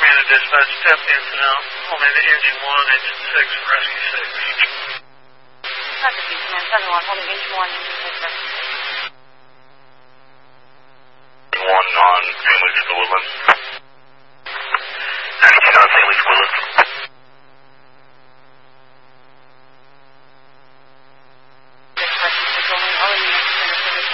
Command to dispatch, step incident, only the engine 1, engine 6, rescue 6. Rescue Command 7-1, holding engine 1, engine 6, rescue 6. 1 on Greenleaf Deliverance.